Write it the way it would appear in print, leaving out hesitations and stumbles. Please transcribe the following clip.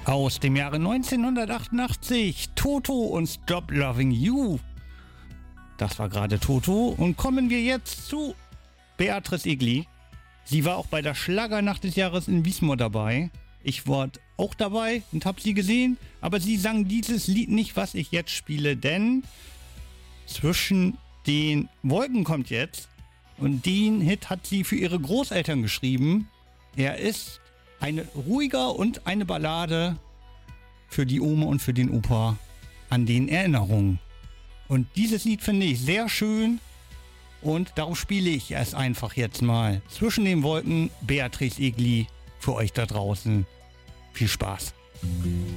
Aus dem Jahre 1988, Toto und Stop Loving You. Das war gerade Toto. Und kommen wir jetzt zu Beatrice Egli. Sie war auch bei der Schlagernacht des Jahres in Wiesmoor dabei. Ich war auch dabei und habe sie gesehen, aber sie sang dieses Lied nicht, was ich jetzt spiele, denn Zwischen den Wolken kommt jetzt und den Hit hat sie für ihre Großeltern geschrieben. Er ist eine ruhiger und eine Ballade für die Oma und für den Opa an den Erinnerungen. Und dieses Lied finde ich sehr schön und darum spiele ich es einfach jetzt mal. Zwischen den Wolken, Beatrice Egli, für euch da draußen. Viel Spaß.